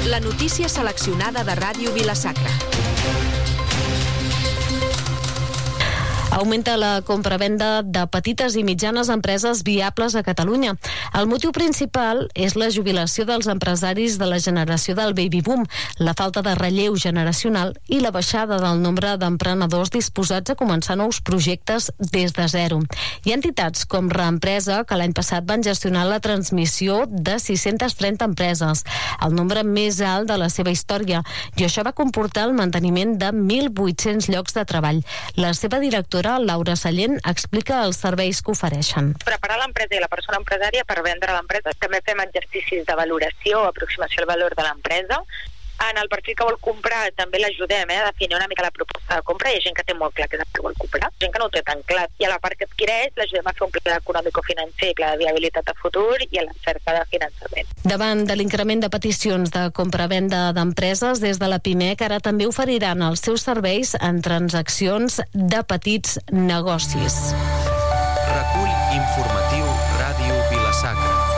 La notícia seleccionada de Ràdio Vila-sacra. Augmenta la compravenda de petites i mitjanes empreses viables a Catalunya. El motiu principal és la jubilació dels empresaris de la generació del baby boom, la falta de relleu generacional i la baixada del nombre d'emprenedors disposats a començar nous projectes des de zero. Hi ha entitats com Reempresa que l'any passat van gestionar la transmissió de 630 empreses, el nombre més alt de la seva història, i això va comportar el manteniment de 1.800 llocs de treball. La seva directora, Laura Sallent, explica els serveis que ofereixen. Preparar l'empresa i la persona empresària per vendre l'empresa. També fem exercicis de valoració o aproximació al valor de l'empresa. En el perfil que vol comprar també l'ajudem a definir una mica la proposta de compra. Hi ha gent que té molt clar què és el que vol comprar, gent que no ho té tan clar. I a la part que adquireix l'ajudem a fer un pla econòmico-financer, pla de viabilitat a futur i a la cerca de finançament. Davant de l'increment de peticions de compra-venda d'empreses, des de la PIMEC ara també oferiran els seus serveis en transaccions de petits negocis. Recull informatiu Ràdio Vila-sacra.